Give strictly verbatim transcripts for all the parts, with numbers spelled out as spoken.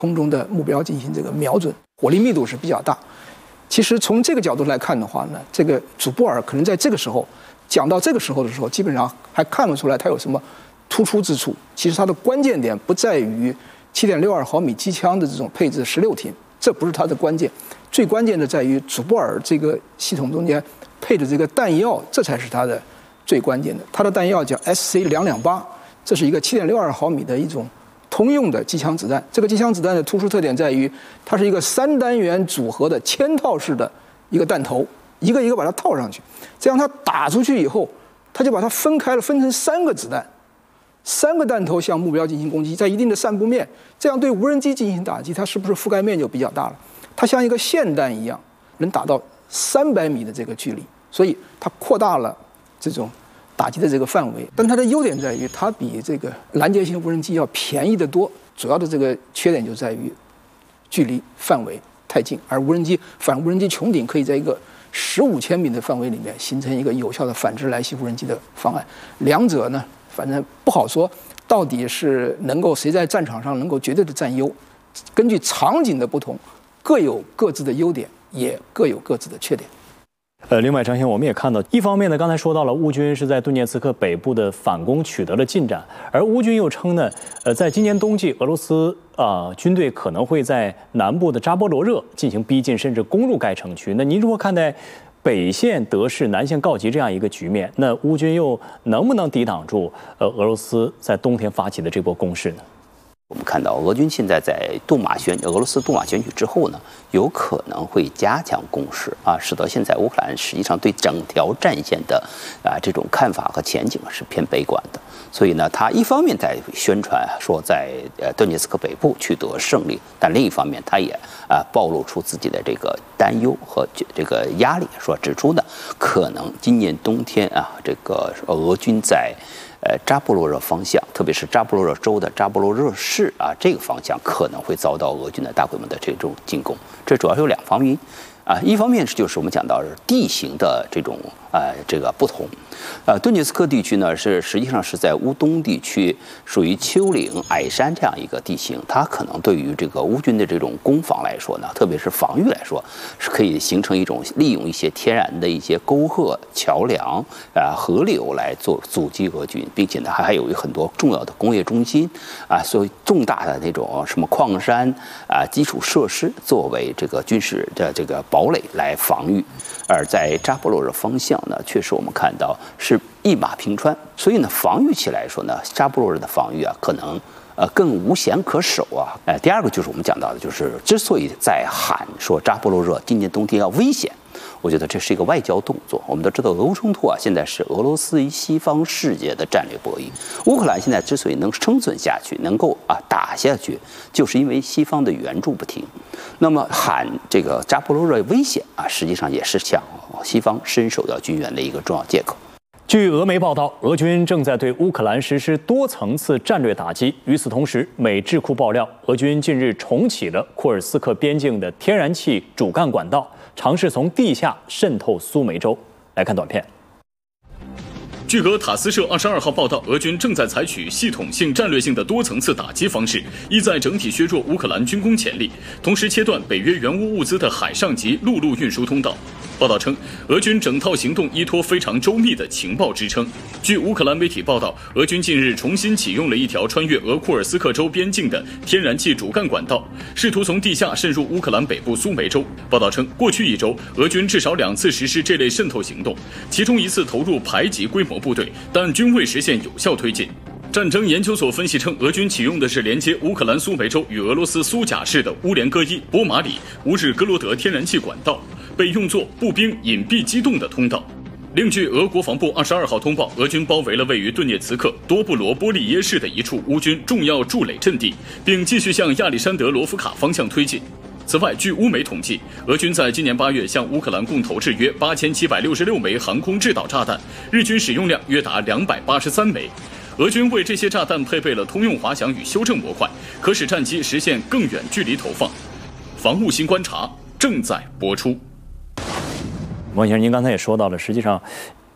空中的目标进行这个瞄准，火力密度是比较大。其实从这个角度来看的话呢，这个祖布尔可能在这个时候讲到这个时候的时候，基本上还看不出来他有什么突出之处。其实他的关键点不在于 七点六二毫米机枪的这种配置十六挺，这不是它的关键，最关键的在于祖布尔这个系统中间配的这个弹药，这才是它的最关键的。它的弹药叫 S C 两两八，这是一个 七点六二毫米的一种通用的机枪子弹。这个机枪子弹的突出特点在于，它是一个三单元组合的嵌套式的一个弹头，一个一个把它套上去，这样它打出去以后，它就把它分开了，分成三个子弹。 三个弹头向目标进行攻击，在一定的散布面，这样对无人机进行打击，它是不是覆盖面就比较大了？它像一个霰弹一样，能打到三百米的这个距离，所以它扩大了这种打击的这个范围。但它的优点在于，它比这个拦截型无人机要便宜得多。主要的这个缺点就在于距离范围太近，而无人机反无人机穹顶可以在一个十五千米的范围里面形成一个有效的反制来袭无人机的方案。两者呢？ 反正不好说，到底是能够谁在战场上能够绝对的占优，根据场景的不同，各有各自的优点，也各有各自的缺点。 呃，另外，张兄，我们也看到，一方面呢，刚才说到了乌军是在顿涅茨克北部的反攻取得了进展，而乌军又称呢，呃，在今年冬季，俄罗斯啊、呃、军队可能会在南部的扎波罗热进行逼近，甚至攻入该城区。那您如何看待 北线得势，南线告急这样一个局面，那乌军又能不能抵挡住呃俄罗斯在冬天发起的这波攻势呢？ 我们看到，俄军现在在杜马选俄罗斯杜马选举之后呢，有可能会加强攻势啊，使得现在乌克兰实际上对整条战线的啊这种看法和前景是偏悲观的。所以呢，他一方面在宣传说在呃顿涅茨克北部取得胜利，但另一方面他也啊暴露出自己的这个担忧和这个压力，说指出呢，可能今年冬天啊，这个俄军在 呃，扎波罗热方向，特别是扎波罗热州的扎波罗热市啊，这个方向可能会遭到俄军的大规模的这种进攻。这主要有两方面啊，一方面是就是我们讲到地形的这种呃这个不同，呃，顿涅茨克地区呢是实际上是在乌东地区，属于丘陵矮山这样一个地形，它可能对于这个乌军的这种攻防来说呢，特别是防御来说，是可以形成一种利用一些天然的一些沟壑、桥梁啊、河流来做阻击俄军，并且呢还还有很多重要的工业中心啊，所以重大的那种什么矿山啊、基础设施作为这个军事的这个堡垒来防御。而在扎波罗热方向呢，确实我们看到是一马平川，所以呢，防御起来说呢，扎波罗热的防御啊，可能呃更无险可守啊。呃，第二个就是我们讲到的，就是之所以在喊说扎波罗热今年冬天要危险，我觉得这是一个外交动作。我们都知道，俄乌冲突啊，现在是俄罗斯与西方世界的战略博弈。乌克兰现在之所以能生存下去，能够啊打下去，就是因为西方的援助不停。那么喊这个扎波罗热危险啊，实际上也是向西方伸手要军援的一个重要借口。 据俄媒报道，俄军正在对乌克兰实施多层次战略打击。与此同时，美智库爆料，俄军近日重启了库尔斯克边境的天然气主干管道，尝试从地下渗透苏梅州。来看短片。 据俄塔斯社二十二号报道，俄军正在采取系统性、战略性的多层次打击方式，意在整体削弱乌克兰军工潜力，同时切断北约援乌物资的海上及陆路运输通道。报道称，俄军整套行动依托非常周密的情报支撑。据乌克兰媒体报道，俄军近日重新启用了一条穿越俄库尔斯克州边境的天然气主干管道，试图从地下渗入乌克兰北部苏梅州。报道称，过去一周，俄军至少两次实施这类渗透行动，其中一次投入排级规模部队，但均未实现有效推进。战争研究所分析称，俄军启用的是连接乌克兰苏梅州与俄罗斯苏贾市的乌连戈伊、波马里、乌日戈罗德天然气管道，被用作步兵隐蔽机动的通道。另据俄国防部二十二号通报，俄军包围了位于顿涅茨克多布罗波利耶市的一处乌军重要筑垒阵地，并继续向亚历山德罗夫卡方向推进。此外，据乌媒统计，俄军在今年八月向乌克兰共投掷约八千七百六十六枚航空制导炸弹，日均使用量约达两百八十三枚。俄军为这些炸弹配备了通用滑翔与修正模块，可使战机实现更远距离投放。防务新观察正在播出。 王先生，您刚才也说到了，实际上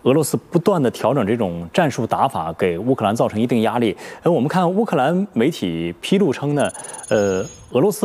俄罗斯不断的调整这种战术打法，给乌克兰造成一定压力。而我们看乌克兰媒体披露称呢，呃，俄罗斯